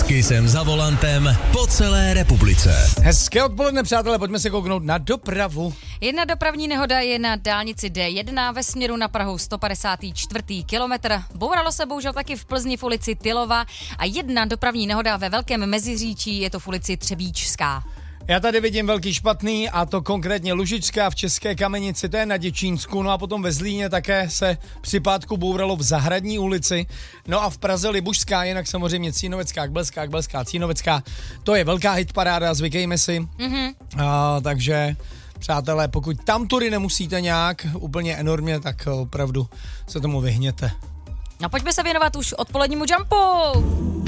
Kisem za volantem po celé republice. Hezké odpoledne, přátelé, pojďme se kouknout na dopravu. Jedna dopravní nehoda je na dálnici D1 ve směru na Prahu 154. kilometr. Bouralo se bohužel taky v Plzni v ulici Tylova a jedna dopravní nehoda ve Velkém Meziříčí, je to v ulici Třebíčská. Já tady vidím velký špatný, a to konkrétně Lužičská v České Kamenici, to je na Děčínsku, no a potom ve Zlíně také se při pátku bouralo v Zahradní ulici, no a v Praze Libušská, jinak samozřejmě Cínovecká, Kbelská, Cínovecká, to je velká hitparáda, zvykejme si, takže přátelé, pokud tam tudy nemusíte nějak úplně enormně, tak opravdu se tomu vyhněte. No pojďme se věnovat už odpolednímu jumpu.